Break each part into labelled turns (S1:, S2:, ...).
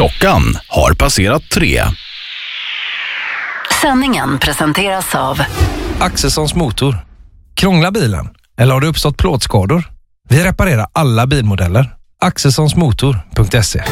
S1: Klockan har passerat 3.
S2: Sändningen presenteras av
S3: Axelssons motor. Krånglar bilen? Eller har det uppstått plåtskador? Vi reparerar alla bilmodeller. Axelssonsmotor.se.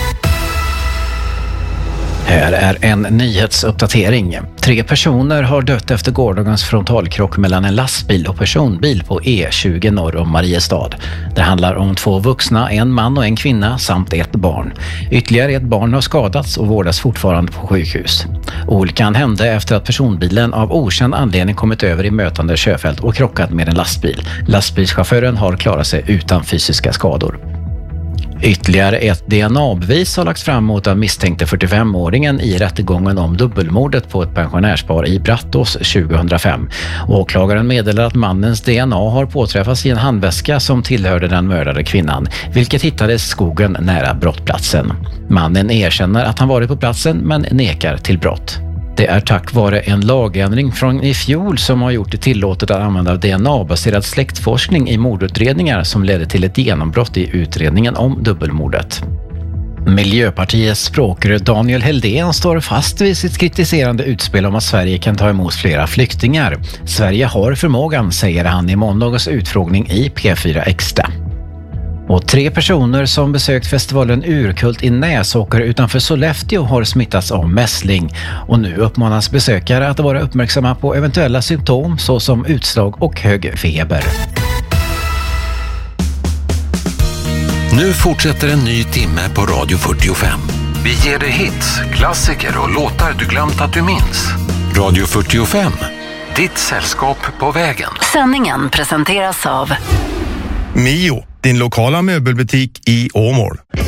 S4: Här är en nyhetsuppdatering. 3 personer har dött efter gårdagens frontalkrock mellan en lastbil och personbil på E20 norr om Mariestad. Det handlar om 2 vuxna, en man och en kvinna samt ett barn. Ytterligare ett barn har skadats och vårdas fortfarande på sjukhus. Olyckan hände efter att personbilen av okänd anledning kommit över i mötande körfält och krockat med en lastbil. Lastbilschauffören har klarat sig utan fysiska skador. Ytterligare ett DNA-bevis har lagts fram mot den misstänkte 45-åringen i rättegången om dubbelmordet på ett pensionärspar i Brattås 2005. Åklagaren meddelar att mannens DNA har påträffats i en handväska som tillhörde den mördade kvinnan, vilket hittades i skogen nära brottsplatsen. Mannen erkänner att han varit på platsen men nekar till brott. Det är tack vare en lagändring från i fjol som har gjort det tillåtet att använda DNA-baserad släktforskning i mordutredningar som ledde till ett genombrott i utredningen om dubbelmordet. Miljöpartiets språkrör Daniel Heldén står fast vid sitt kritiserande utspel om att Sverige kan ta emot flera flyktingar. Sverige har förmågan, säger han i måndagens utfrågning i P4 Extra. Och 3 personer som besökt festivalen Urkult i Näsåker utanför Sollefteå har smittats av mässling. Och nu uppmanas besökare att vara uppmärksamma på eventuella symptom såsom utslag och hög feber.
S5: Nu fortsätter en ny timme på Radio 45. Vi ger dig hits, klassiker och låtar du glömt att du minns. Radio 45, ditt sällskap på vägen.
S2: Sändningen presenteras av
S6: Mio, din lokala möbelbutik i Åmål.